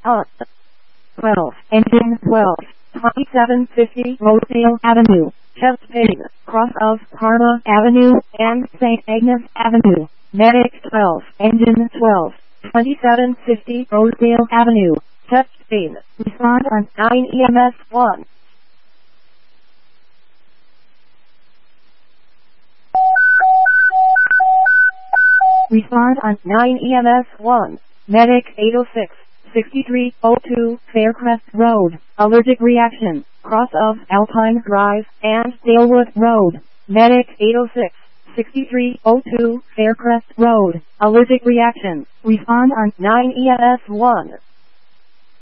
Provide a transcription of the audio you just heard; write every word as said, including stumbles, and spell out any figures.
on twelve, engine twelve, twenty-seven fifty Rosedale Avenue, Chesapeake, cross of Parma Avenue and Saint Agnes Avenue. Medic twelve, engine twelve, twenty-seven fifty Rosedale Avenue, Chesapeake. Respond on nine E M S one. Respond on nine E M S one. Medic eight oh six, sixty-three oh two Faircrest Road. Allergic reaction. Cross of Alpine Drive and Dalewood Road. Medic eight oh six, sixty-three oh two Faircrest Road. Allergic reaction. Respond on nine E M S one.